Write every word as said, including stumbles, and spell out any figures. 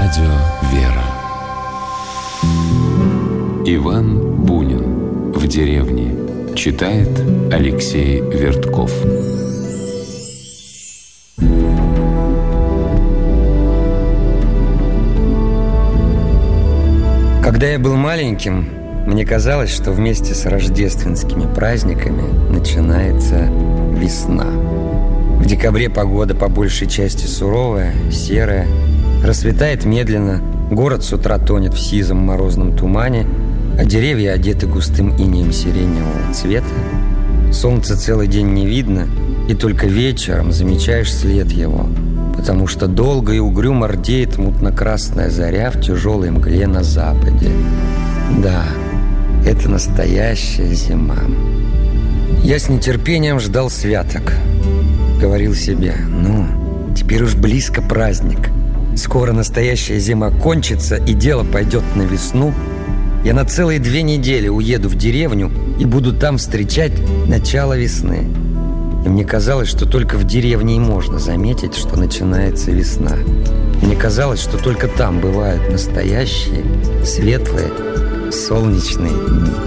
Радио «Вера». Иван Бунин. В деревне. Читает Алексей Вертков. Когда я был маленьким, мне казалось, что вместе с рождественскими праздниками начинается весна. В декабре погода по большей части суровая, серая, рассветает медленно, город с утра тонет в сизом морозном тумане, а деревья одеты густым инеем сиреневого цвета. Солнца целый день не видно, и только вечером замечаешь след его, потому что долго и угрюмо рдеет мутно-красная заря в тяжелой мгле на западе. Да, это настоящая зима. Я с нетерпением ждал святок. Говорил себе: ну, теперь уж близко праздник. Скоро настоящая зима кончится, и дело пойдет на весну. Я на целые две недели уеду в деревню и буду там встречать начало весны. И мне казалось, что только в деревне и можно заметить, что начинается весна. Мне казалось, что только там бывают настоящие, светлые, солнечные дни.